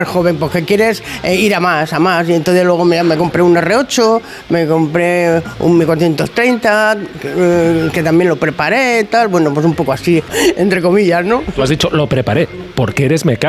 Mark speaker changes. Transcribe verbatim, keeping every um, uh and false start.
Speaker 1: Joven, pues que quieres eh, ir a más, a más. Y entonces luego me, me compré un erre ocho, me compré un mil cuatrocientos treinta, que, eh, que también lo preparé, tal. Bueno, pues un poco así, entre comillas, ¿no?
Speaker 2: Tú has dicho lo preparé, porque eres mecánico.